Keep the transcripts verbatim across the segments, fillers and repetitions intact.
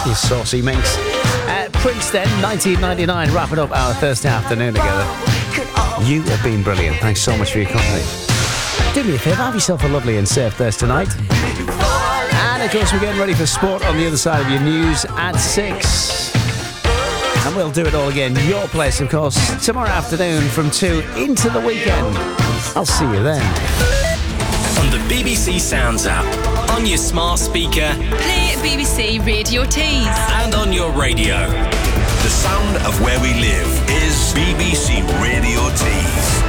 You saucy minx. Uh, Prince then, nineteen ninety-nine, wrapping up our Thursday afternoon together. You have been brilliant. Thanks so much for your company. Do me a favour, have yourself a lovely and safe Thursday night. And of course, we're getting ready for sport on the other side of your news at six. And we'll do it all again. Your place, of course, tomorrow afternoon from two into the weekend. I'll see you then. On the B B C Sounds app, on your smart speaker, play B B C Radio Tees, and on your radio. The sound of where we live is B B C Radio Tees.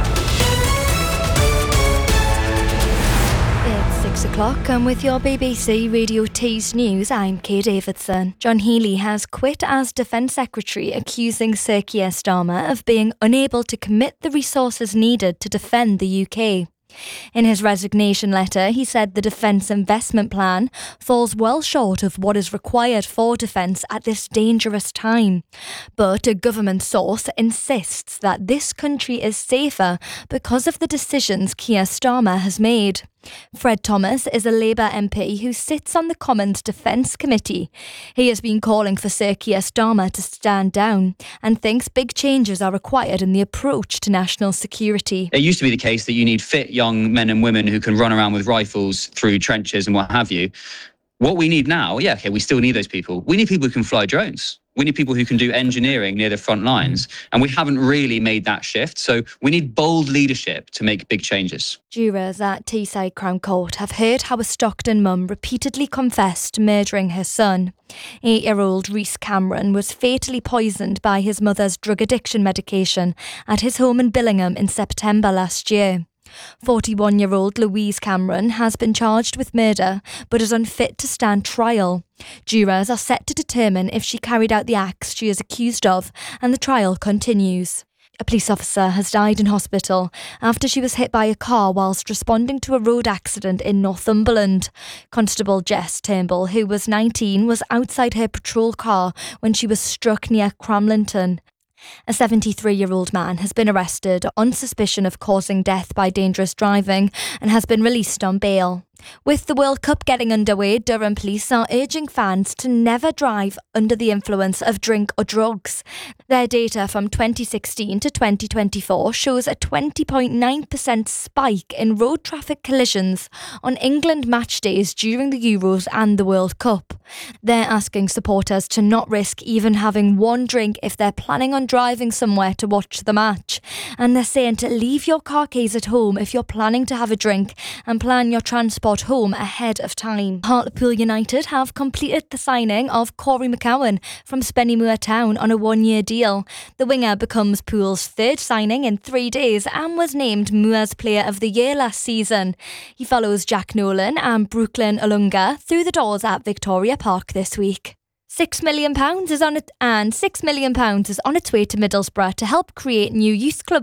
It's six o'clock, and with your B B C Radio Tees news, I'm Kay Davidson. John Healey has quit as Defence Secretary, accusing Sir Keir Starmer of being unable to commit the resources needed to defend the U K. In his resignation letter, he said the Defence Investment Plan falls well short of what is required for defence at this dangerous time. But a government source insists that this country is safer because of the decisions Keir Starmer has made. Fred Thomas is a Labour M P who sits on the Commons Defence Committee. He has been calling for Sir Keir Starmer to stand down and thinks big changes are required in the approach to national security. It used to be the case that you need fit young men and women who can run around with rifles through trenches and what have you. What we need now, yeah, okay, we still need those people. We need people who can fly drones. We need people who can do engineering near the front lines. And we haven't really made that shift. So we need bold leadership to make big changes. Jurors at Teesside Crown Court have heard how a Stockton mum repeatedly confessed to murdering her son. Eight-year-old Rhys Cameron was fatally poisoned by his mother's drug addiction medication at his home in Billingham in September last year. forty-one-year-old Louise Cameron has been charged with murder but is unfit to stand trial. Jurors are set to determine if she carried out the acts she is accused of, and the trial continues. A police officer has died in hospital after she was hit by a car whilst responding to a road accident in Northumberland. Constable Jess Turnbull, who was nineteen, was outside her patrol car when she was struck near Cramlinton. A seventy-three-year-old man has been arrested on suspicion of causing death by dangerous driving and has been released on bail. With the World Cup getting underway, Durham Police are urging fans to never drive under the influence of drink or drugs. Their data from twenty sixteen to twenty twenty-four shows a twenty point nine percent spike in road traffic collisions on England match days during the Euros and the World Cup. They're asking supporters to not risk even having one drink if they're planning on driving somewhere to watch the match. And they're saying to leave your car keys at home if you're planning to have a drink and plan your transport home ahead of time. Hartlepool United have completed the signing of Corey McCowan from Spennymoor Town on a one-year deal. The winger becomes Pool's third signing in three days and was named Moors Player of the Year last season. He follows Jack Nolan and Brooklyn Olunga through the doors at Victoria Park this week. Six million pounds is on it, and six million pounds is on its way to Middlesbrough to help create new youth club